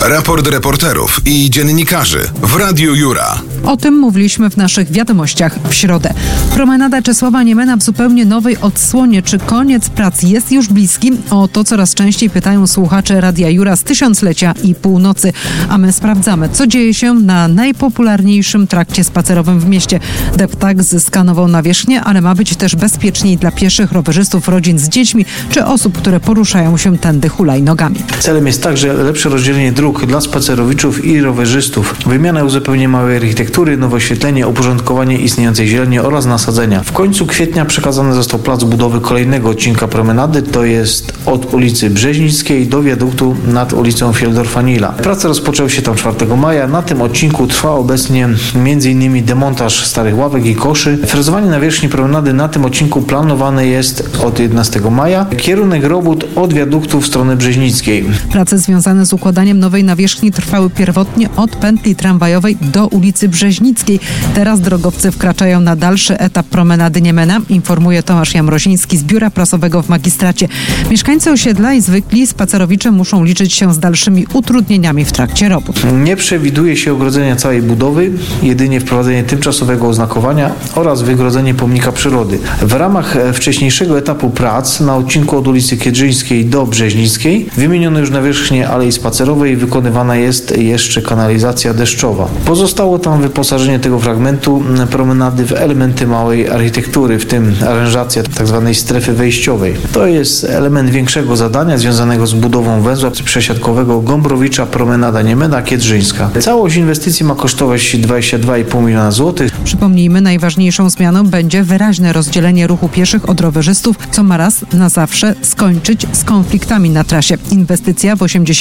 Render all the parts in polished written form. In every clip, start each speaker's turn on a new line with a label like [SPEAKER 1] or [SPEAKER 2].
[SPEAKER 1] Raport reporterów i dziennikarzy w Radiu Jura.
[SPEAKER 2] O tym mówiliśmy w naszych wiadomościach w środę. Promenada Czesława Niemena w zupełnie nowej odsłonie. Czy koniec prac jest już bliski? O to coraz częściej pytają słuchacze Radia Jura z tysiąclecia i północy. A my sprawdzamy, co dzieje się na najpopularniejszym trakcie spacerowym w mieście. Deptak zyskanował nawierzchnię, ale ma być też bezpieczniej dla pieszych, rowerzystów, rodzin z dziećmi czy osób, które poruszają się tędy hulajnogami.
[SPEAKER 3] Celem jest także lepsze rozdzielenie dróg dla spacerowiczów i rowerzystów, wymiana i uzupełnienie małej architektury, nowe oświetlenie, uporządkowanie istniejącej zieleni oraz nasadzenia. W końcu kwietnia przekazany został plac budowy kolejnego odcinka promenady, to jest od ulicy Brzeźnickiej do wiaduktu nad ulicą Fieldorfa-Nila. Prace rozpoczęły się tam 4 maja. Na tym odcinku trwa obecnie m.in. demontaż starych ławek i koszy. Frezowanie nawierzchni promenady na tym odcinku planowane jest od 11 maja. Kierunek robót od wiaduktu w stronę Brzeźnickiej.
[SPEAKER 2] Prace związane z układaniem nowej nawierzchni trwały pierwotnie od pętli tramwajowej do ulicy Brzeźnickiej. Teraz drogowcy wkraczają na dalszy etap promenady Niemena, informuje Tomasz Jamroziński z Biura Prasowego w Magistracie. Mieszkańcy osiedla i zwykli spacerowicze muszą liczyć się z dalszymi utrudnieniami w trakcie robót.
[SPEAKER 3] Nie przewiduje się ogrodzenia całej budowy, jedynie wprowadzenie tymczasowego oznakowania oraz wygrodzenie pomnika przyrody. W ramach wcześniejszego etapu prac na odcinku od ulicy Kiedrzyńskiej do Brzeźnickiej wymieniono już nawierzchnię alei spacerowej i wykonywana jest jeszcze kanalizacja deszczowa. Pozostało tam wyposażenie tego fragmentu promenady w elementy małej architektury, w tym aranżacja tzw. strefy wejściowej. To jest element większego zadania związanego z budową węzła przesiadkowego Gombrowicza Promenada Niemena-Kiedrzyńska. Całość inwestycji ma kosztować 22,5 miliona złotych.
[SPEAKER 2] Przypomnijmy, najważniejszą zmianą będzie wyraźne rozdzielenie ruchu pieszych od rowerzystów, co ma raz na zawsze skończyć z konfliktami na trasie. Inwestycja w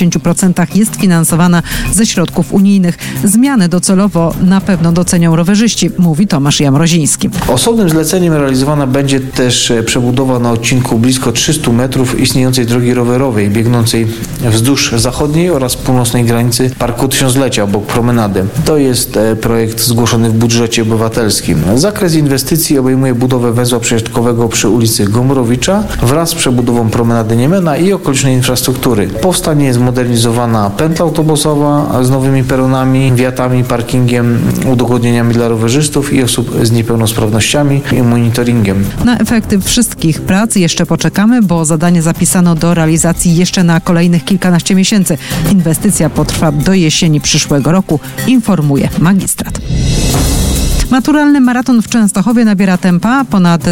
[SPEAKER 2] 80% jest finansowana ze środków unijnych. Zmiany docelowo na pewno docenią rowerzyści, mówi Tomasz Jamroziński.
[SPEAKER 3] Osobnym zleceniem realizowana będzie też przebudowa na odcinku blisko 300 metrów istniejącej drogi rowerowej biegnącej wzdłuż zachodniej oraz północnej granicy Parku Tysiąclecia obok promenady. To jest projekt zgłoszony w budżecie obywatelskim. Zakres inwestycji obejmuje budowę węzła przesiadkowego przy ulicy Gombrowicza wraz z przebudową promenady Niemena i okolicznej infrastruktury. Powstanie zmodernizowana pętla autobusowa z nowymi peronami, wiatami, parkingiem, udogodnieniami dla rowerzystów i osób z niepełnosprawnościami i monitoringiem.
[SPEAKER 2] Na efekty wszystkich prac jeszcze poczekamy, bo zadanie zapisano do realizacji jeszcze na kolejnych kilkanaście miesięcy. Inwestycja potrwa do jesieni przyszłego roku, informuje magistrat. Maturalny maraton w Częstochowie nabiera tempa. Ponad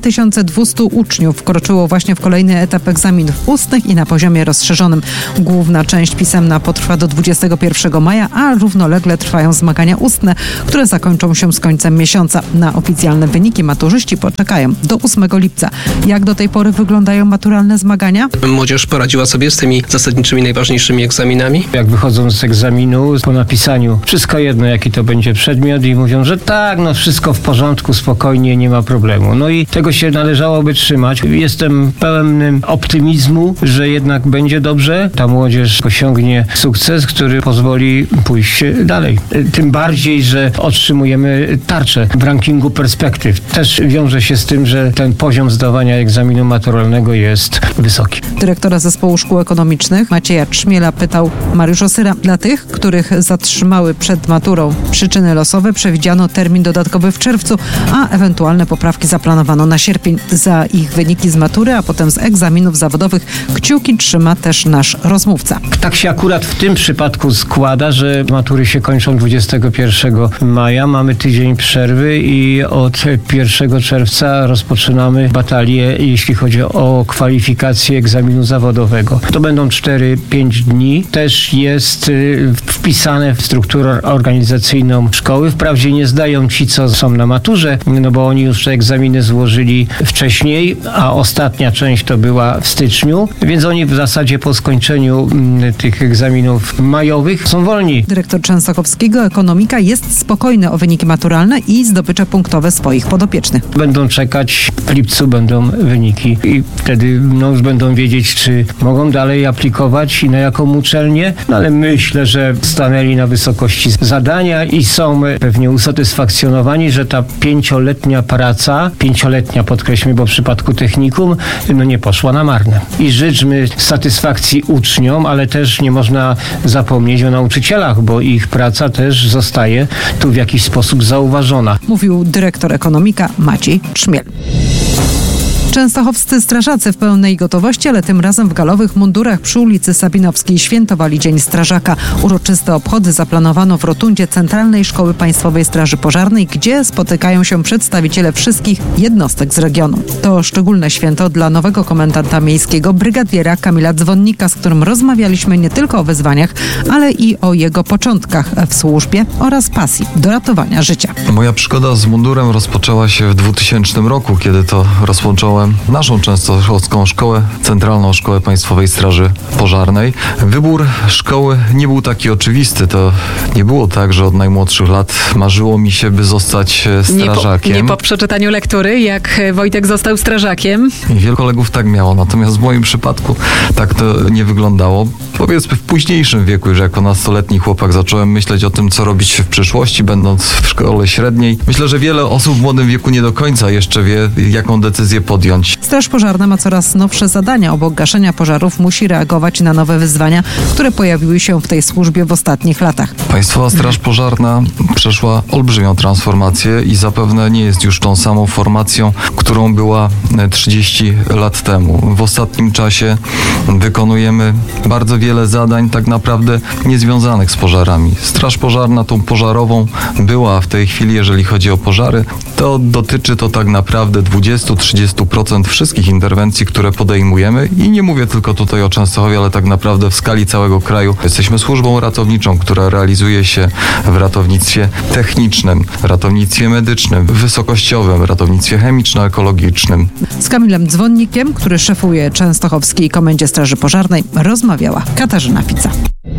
[SPEAKER 2] 2200 uczniów wkroczyło właśnie w kolejny etap egzaminów ustnych i na poziomie rozszerzonym. Główna część pisemna potrwa do 21 maja, a równolegle trwają zmagania ustne, które zakończą się z końcem miesiąca. Na oficjalne wyniki maturzyści poczekają do 8 lipca. Jak do tej pory wyglądają maturalne zmagania?
[SPEAKER 4] Młodzież poradziła sobie z tymi zasadniczymi, najważniejszymi egzaminami?
[SPEAKER 5] Jak wychodzą z egzaminu, po napisaniu wszystko jedno, jaki to będzie przedmiot i mówią, że tak, no wszystko w porządku, spokojnie, nie ma problemu. No i tego się należałoby trzymać. Jestem pełen optymizmu, że jednak będzie dobrze. Ta młodzież osiągnie sukces, który pozwoli pójść dalej. Tym bardziej, że otrzymujemy tarczę w rankingu perspektyw. Też wiąże się z tym, że ten poziom zdawania egzaminu maturalnego jest wysoki.
[SPEAKER 2] Dyrektora Zespołu Szkół Ekonomicznych Macieja Trzmiela pytał Mariusz Osyra. Dla tych, których zatrzymały przed maturą przyczyny losowe, przewidziano termin dodatkowy w czerwcu, a ewentualne poprawki zaplanowano na sierpień. Za ich wyniki z matury, a potem z egzaminów zawodowych kciuki trzyma też nasz rozmówca.
[SPEAKER 5] Tak się akurat w tym przypadku składa, że matury się kończą 21 maja, mamy tydzień przerwy i od 1 czerwca rozpoczynamy batalię, jeśli chodzi o kwalifikację egzaminu zawodowego. To będą 4-5 dni. Też jest wpisane w strukturę organizacyjną szkoły. Wprawdzie nie zdają ci, co są na maturze, no bo oni już te egzaminy złożyli wcześniej, a ostatnia część to była w styczniu, więc oni w zasadzie po skończeniu tych egzaminów majowych są wolni.
[SPEAKER 2] Dyrektor Częstochowskiego Ekonomika jest spokojny o wyniki maturalne i zdobycze punktowe swoich podopiecznych.
[SPEAKER 5] Będą czekać, w lipcu będą wyniki i wtedy już będą wiedzieć, czy mogą dalej aplikować i na jaką uczelnię, ale myślę, że stanęli na wysokości zadania i są pewnie usatysfakcjonowani usatysfakcjonowani, że ta 5-letnia praca, 5-letnia podkreślmy, bo w przypadku technikum, nie poszła na marne. I życzmy satysfakcji uczniom, ale też nie można zapomnieć o nauczycielach, bo ich praca też zostaje tu w jakiś sposób zauważona.
[SPEAKER 2] Mówił dyrektor ekonomika Maciej Trzmiel. Częstochowscy strażacy w pełnej gotowości, ale tym razem w galowych mundurach przy ulicy Sabinowskiej świętowali Dzień Strażaka. Uroczyste obchody zaplanowano w rotundzie Centralnej Szkoły Państwowej Straży Pożarnej, gdzie spotykają się przedstawiciele wszystkich jednostek z regionu. To szczególne święto dla nowego komendanta miejskiego, brygadiera Kamila Dzwonnika, z którym rozmawialiśmy nie tylko o wyzwaniach, ale i o jego początkach w służbie oraz pasji do ratowania życia.
[SPEAKER 6] Moja przygoda z mundurem rozpoczęła się w 2000 roku, kiedy to rozpocząłem naszą częstochowską szkołę, Centralną Szkołę Państwowej Straży Pożarnej. Wybór szkoły nie był taki oczywisty. To nie było tak, że od najmłodszych lat marzyło mi się, by zostać strażakiem.
[SPEAKER 7] Nie po przeczytaniu lektury, jak Wojtek został strażakiem.
[SPEAKER 6] I wielu kolegów tak miało, natomiast w moim przypadku tak to nie wyglądało. Powiedzmy w późniejszym wieku, że jako nastoletni chłopak zacząłem myśleć o tym, co robić w przyszłości, będąc w szkole średniej. Myślę, że wiele osób w młodym wieku nie do końca jeszcze wie, jaką decyzję podjąć.
[SPEAKER 2] Straż Pożarna ma coraz nowsze zadania. Obok gaszenia pożarów musi reagować na nowe wyzwania, które pojawiły się w tej służbie w ostatnich latach.
[SPEAKER 6] Państwowa Straż Pożarna przeszła olbrzymią transformację i zapewne nie jest już tą samą formacją, którą była 30 lat temu. W ostatnim czasie wykonujemy bardzo wiele zadań tak naprawdę niezwiązanych z pożarami. Straż Pożarna tą pożarową była w tej chwili, jeżeli chodzi o pożary, to dotyczy to tak naprawdę 20-30% wszystkich interwencji, które podejmujemy i nie mówię tylko tutaj o Częstochowie, ale tak naprawdę w skali całego kraju. Jesteśmy służbą ratowniczą, która realizuje się w ratownictwie technicznym, ratownictwie medycznym, wysokościowym, ratownictwie chemiczno-ekologicznym.
[SPEAKER 2] Z Kamilem Dzwonnikiem, który szefuje Częstochowskiej Komendzie Straży Pożarnej, rozmawiała Katarzyna Fica.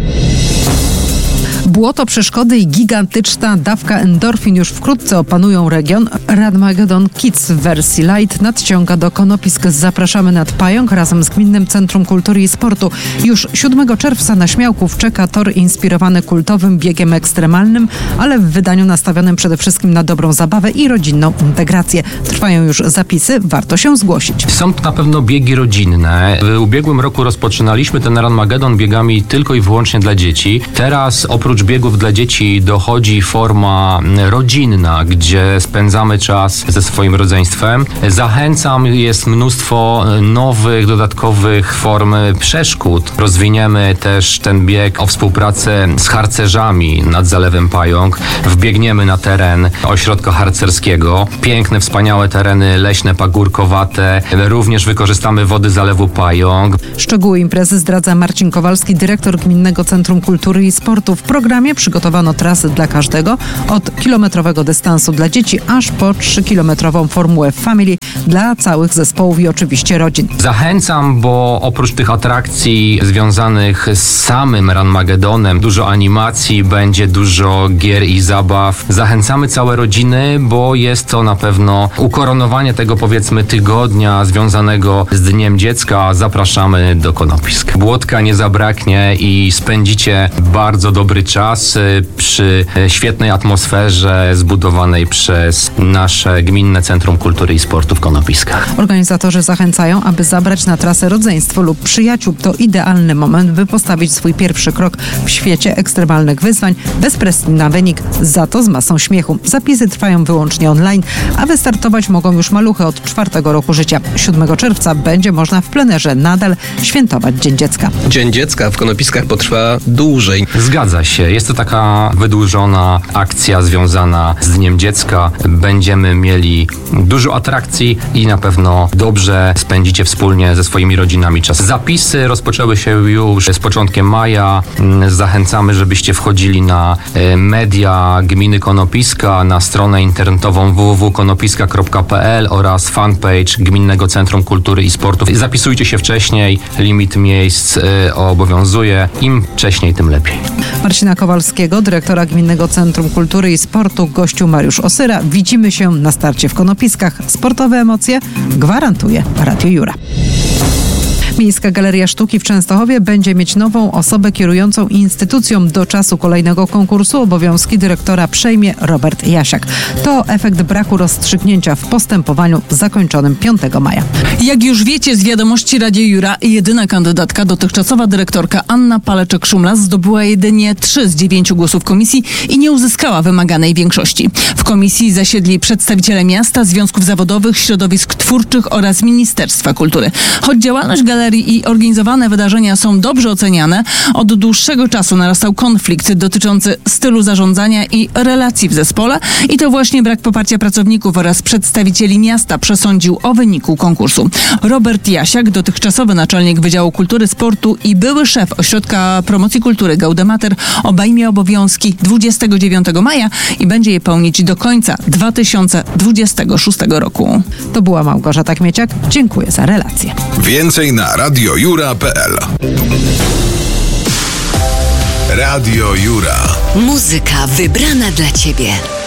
[SPEAKER 2] Błoto, przeszkody i gigantyczna dawka endorfin już wkrótce opanują region. Radmagedon Kids w wersji light nadciąga do Konopisk. Zapraszamy nad pająk razem z Gminnym Centrum Kultury i Sportu. Już 7 czerwca na Śmiałków czeka tor inspirowany kultowym biegiem ekstremalnym, ale w wydaniu nastawionym przede wszystkim na dobrą zabawę i rodzinną integrację. Trwają już zapisy, warto się zgłosić.
[SPEAKER 8] Są to na pewno biegi rodzinne. W ubiegłym roku rozpoczynaliśmy ten Radmagedon biegami tylko i wyłącznie dla dzieci. Teraz oprócz biegów dla dzieci dochodzi forma rodzinna, gdzie spędzamy czas ze swoim rodzeństwem. Zachęcam, jest mnóstwo nowych, dodatkowych form przeszkód. Rozwiniemy też ten bieg o współpracę z harcerzami nad Zalewem Pająk. Wbiegniemy na teren ośrodka harcerskiego. Piękne, wspaniałe tereny leśne, pagórkowate. Również wykorzystamy wody Zalewu Pająk.
[SPEAKER 2] Szczegóły imprezy zdradza Marcin Kowalski, dyrektor Gminnego Centrum Kultury i Sportu. W programie przygotowano trasy dla każdego, od kilometrowego dystansu dla dzieci, aż po 3-kilometrową formułę Family dla całych zespołów i oczywiście rodzin.
[SPEAKER 8] Zachęcam, bo oprócz tych atrakcji związanych z samym Radmagedonem, dużo animacji, będzie dużo gier i zabaw. Zachęcamy całe rodziny, bo jest to na pewno ukoronowanie tego, powiedzmy, tygodnia związanego z Dniem Dziecka. Zapraszamy do Konopisk. Błotka nie zabraknie i spędzicie bardzo dobry czas przy świetnej atmosferze zbudowanej przez nasze Gminne Centrum Kultury i Sportu w Konopiskach.
[SPEAKER 2] Organizatorzy zachęcają, aby zabrać na trasę rodzeństwo lub przyjaciół. To idealny moment, by postawić swój pierwszy krok w świecie ekstremalnych wyzwań, bez presji na wynik, za to z masą śmiechu. Zapisy trwają wyłącznie online, a wystartować mogą już maluchy od 4 roku życia. 7 czerwca będzie można w plenerze nadal świętować Dzień Dziecka.
[SPEAKER 4] Dzień Dziecka w Konopiskach potrwa dłużej.
[SPEAKER 8] Zgadza się. Jest to taka wydłużona akcja związana z Dniem Dziecka. Będziemy mieli dużo atrakcji i na pewno dobrze spędzicie wspólnie ze swoimi rodzinami czas. Zapisy rozpoczęły się już z początkiem maja. Zachęcamy, żebyście wchodzili na media Gminy Konopiska, na stronę internetową www.konopiska.pl oraz fanpage Gminnego Centrum Kultury i Sportu. Zapisujcie się wcześniej, limit miejsc obowiązuje. Im wcześniej, tym lepiej.
[SPEAKER 2] Marcina Kowalskiego, dyrektora Gminnego Centrum Kultury i Sportu, gościu Mariusz Osyra. Widzimy się na starcie w Konopiskach. Sportowe emocje gwarantuje Radio Jura. Miejska Galeria Sztuki w Częstochowie będzie mieć nową osobę kierującą instytucją. Do czasu kolejnego konkursu obowiązki dyrektora przejmie Robert Jasiak. To efekt braku rozstrzygnięcia w postępowaniu zakończonym 5 maja.
[SPEAKER 7] Jak już wiecie z wiadomości Radia Jura, jedyna kandydatka, dotychczasowa dyrektorka Anna Paleczek-Szumlas zdobyła jedynie 3 z 9 głosów komisji i nie uzyskała wymaganej większości. W komisji zasiedli przedstawiciele miasta, związków zawodowych, środowisk twórczych oraz Ministerstwa Kultury. Choć działalność galerii i organizowane wydarzenia są dobrze oceniane, od dłuższego czasu narastał konflikt dotyczący stylu zarządzania i relacji w zespole i to właśnie brak poparcia pracowników oraz przedstawicieli miasta przesądził o wyniku konkursu. Robert Jasiak, dotychczasowy naczelnik Wydziału Kultury, Sportu i były szef Ośrodka Promocji Kultury Gaudemater, obejmie obowiązki 29 maja i będzie je pełnić do końca 2026 roku.
[SPEAKER 2] To była Małgorzata Kmieciak. Dziękuję za relację.
[SPEAKER 1] Więcej na radiojura.pl. Radio Jura.
[SPEAKER 9] Muzyka wybrana dla Ciebie.